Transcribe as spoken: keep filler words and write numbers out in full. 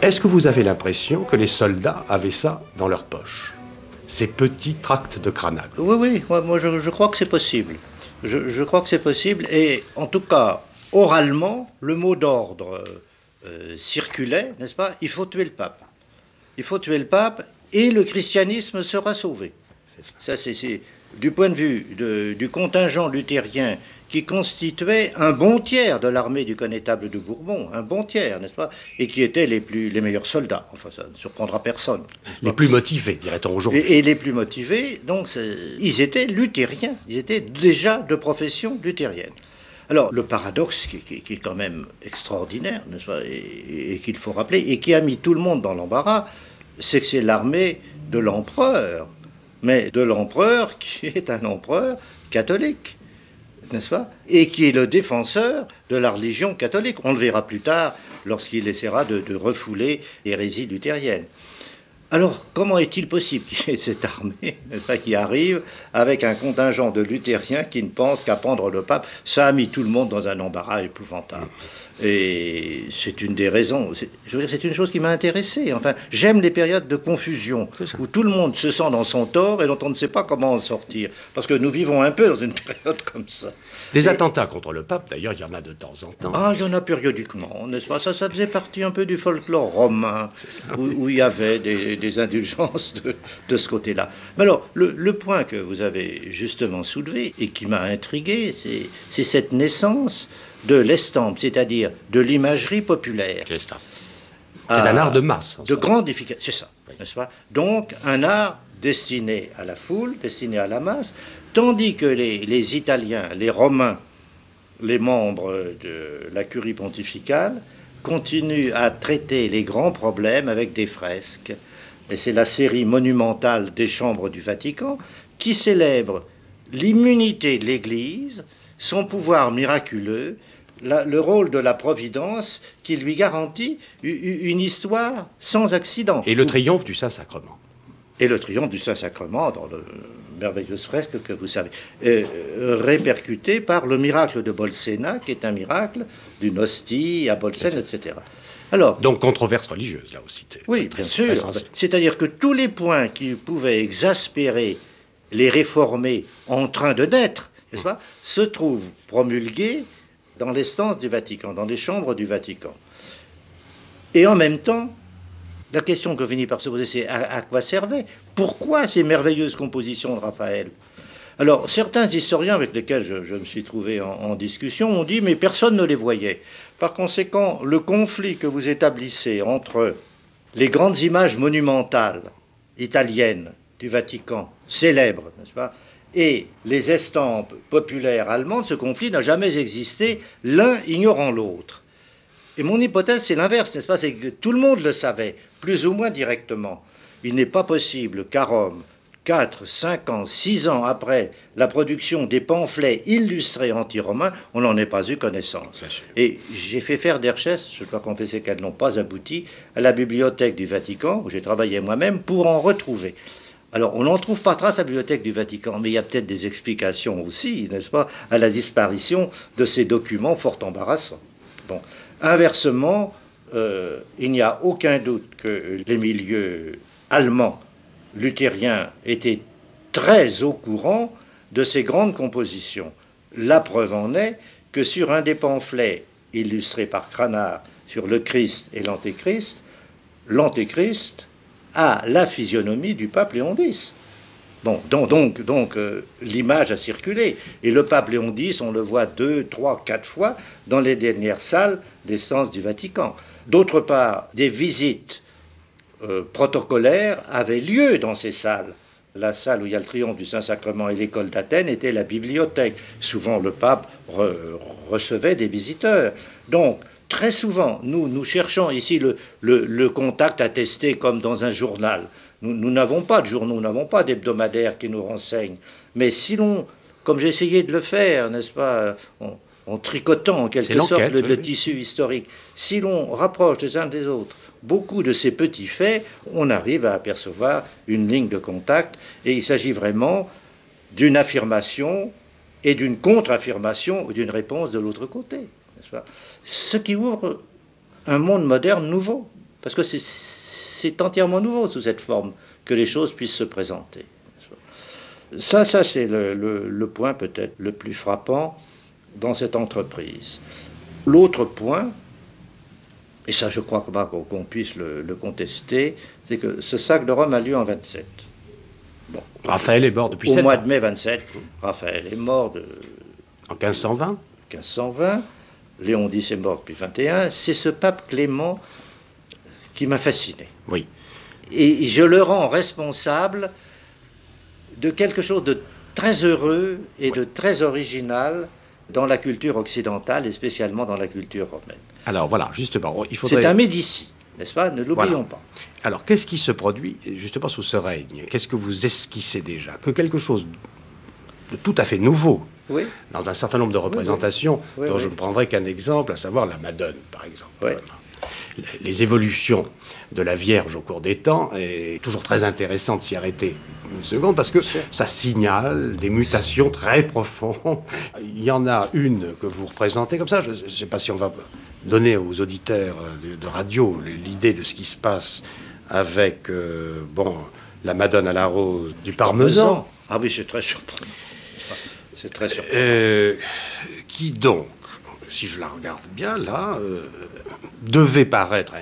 Est-ce que vous avez l'impression que les soldats avaient ça dans leur poche, ces petits tracts de Cranach? Oui, oui, moi, moi je, je crois que c'est possible. Je, je crois que c'est possible, et en tout cas, oralement, le mot d'ordre euh, circulait, n'est-ce pas? Il faut tuer le pape. Il faut tuer le pape, et le christianisme sera sauvé. Ça, c'est, c'est du point de vue de, du contingent luthérien qui constituait un bon tiers de l'armée du connétable de Bourbon, un bon tiers, n'est-ce pas? Et qui étaient les, plus, les meilleurs soldats. Enfin, ça ne surprendra personne. Les plus motivés, dirait-on aujourd'hui. Et, et les plus motivés, donc, ils étaient luthériens. Ils étaient déjà de profession luthérienne. Alors, le paradoxe qui, qui, qui est quand même extraordinaire, n'est-ce pas, et, et qu'il faut rappeler, et qui a mis tout le monde dans l'embarras, c'est que c'est l'armée de l'empereur, mais de l'empereur qui est un empereur catholique, n'est-ce pas? Et qui est le défenseur de la religion catholique. On le verra plus tard lorsqu'il essaiera de, de refouler l'hérésie luthérienne. Alors, comment est-il possible qu'il y ait cette armée, n'est-ce pas, qui arrive avec un contingent de luthériens qui ne pensent qu'à prendre le pape? Ça a mis tout le monde dans un embarras épouvantable. Et c'est une des raisons. C'est, je veux dire, c'est une chose qui m'a intéressé. Enfin, j'aime les périodes de confusion où tout le monde se sent dans son tort et dont on ne sait pas comment en sortir. Parce que nous vivons un peu dans une période comme ça. Des et... attentats contre le pape, d'ailleurs, il y en a de temps en temps. Ah, il y en a périodiquement, n'est-ce pas? Ça, ça faisait partie un peu du folklore romain, où, où il y avait des, des indulgences de, de ce côté-là. Mais alors, le, le point que vous avez justement soulevé et qui m'a intrigué, c'est, c'est cette naissance de l'estampe, c'est-à-dire de l'imagerie populaire. C'est ça. C'est un art de masse. De grande efficacité, c'est ça, oui. N'est-ce pas? Donc, un art destiné à la foule, destiné à la masse, tandis que les, les Italiens, les Romains, les membres de la curie pontificale, continuent à traiter les grands problèmes avec des fresques. Et c'est la série monumentale des chambres du Vatican qui célèbre l'immunité de l'Église, son pouvoir miraculeux, La, le rôle de la Providence qui lui garantit une histoire sans accident. Et le triomphe du Saint-Sacrement. Et le triomphe du Saint-Sacrement dans le merveilleuse fresque que vous savez, euh, répercuté par le miracle de Bolsena, qui est un miracle d'une hostie à Bolsena, et cetera. Alors, donc controverse religieuse, là aussi. Oui, très, bien sûr. très C'est-à-dire que tous les points qui pouvaient exaspérer les réformés en train de naître, n'est-ce pas, se trouvent promulgués dans l'instance du Vatican, dans les chambres du Vatican. Et en même temps, la question que finit par se poser, c'est à, à quoi servaient? Pourquoi ces merveilleuses compositions de Raphaël? Alors, certains historiens avec lesquels je, je me suis trouvé en, en discussion ont dit, mais personne ne les voyait. Par conséquent, le conflit que vous établissez entre les grandes images monumentales italiennes du Vatican, célèbres, n'est-ce pas, et les estampes populaires allemandes, ce conflit n'a jamais existé, l'un ignorant l'autre. Et mon hypothèse, c'est l'inverse, n'est-ce pas? C'est que tout le monde le savait, plus ou moins directement. Il n'est pas possible qu'à Rome, quatre, cinq ans, six ans après la production des pamphlets illustrés anti-romains, on n'en ait pas eu connaissance. Et j'ai fait faire des recherches, je dois confesser qu'elles n'ont pas abouti, à la bibliothèque du Vatican, où j'ai travaillé moi-même, pour en retrouver. Alors, on n'en trouve pas trace à la bibliothèque du Vatican, mais il y a peut-être des explications aussi, n'est-ce pas, à la disparition de ces documents fort embarrassants. Bon. Inversement, euh, il n'y a aucun doute que les milieux allemands, luthériens, étaient très au courant de ces grandes compositions. La preuve en est que sur un des pamphlets illustrés par Cranach sur le Christ et l'Antéchrist, l'Antéchrist a la physionomie du pape Léon X. Bon, donc, donc, donc euh, l'image a circulé. Et le pape Léon X, on le voit deux, trois, quatre fois dans les dernières salles des stances du Vatican. D'autre part, des visites euh, protocolaires avaient lieu dans ces salles. La salle où il y a le triomphe du Saint-Sacrement et l'école d'Athènes était la bibliothèque. Souvent, le pape re- recevait des visiteurs. Donc, très souvent, nous, nous cherchons ici le, le, le contact attesté comme dans un journal. Nous, nous n'avons pas de journaux, nous n'avons pas d'hebdomadaires qui nous renseignent. Mais si l'on, comme j'ai essayé de le faire, n'est-ce pas, en, en tricotant en quelque sorte le, le oui. tissu historique, si l'on rapproche les uns des autres beaucoup de ces petits faits, on arrive à apercevoir une ligne de contact. Et il s'agit vraiment d'une affirmation et d'une contre-affirmation ou d'une réponse de l'autre côté, n'est-ce pas? Ce qui ouvre un monde moderne nouveau. parce que c'est, c'est entièrement nouveau sous cette forme que les choses puissent se présenter. Ça, ça c'est le, le, le point peut-être le plus frappant dans cette entreprise. L'autre point, et ça je crois pas qu'on puisse le, le contester, c'est que ce sac de Rome a lieu en vingt-sept. Bon, Raphaël est mort depuis Au sept mois ans. de mai vingt-sept, Raphaël est mort de... En quinze cent vingt. quinze cent vingt, Léon X est mort depuis vingt et un, c'est ce pape Clément qui m'a fasciné. Oui. Et je le rends responsable de quelque chose de très heureux et de très original dans la culture occidentale et spécialement dans la culture romaine. Alors voilà, justement, il faudrait... C'est un Médicis, n'est-ce pas? Ne l'oublions Voilà. pas. Alors, qu'est-ce qui se produit justement sous ce règne? Qu'est-ce que vous esquissez déjà? Que quelque chose de tout à fait nouveau, Oui. dans un certain nombre de représentations, oui. Oui, dont oui. je ne prendrai qu'un exemple, à savoir la Madone, par exemple. Oui. Les évolutions de la Vierge au cours des temps est toujours très intéressant de s'y arrêter une seconde, parce que ça signale des mutations très profondes. Il y en a une que vous représentez comme ça, je ne sais pas si on va donner aux auditeurs de, de radio l'idée de ce qui se passe avec euh, bon, la Madone à la rose du Parmesan. Ah oui, c'est très surprenant. C'est très surprenant. Euh, qui donc, si je la regarde bien là, euh, devait paraître à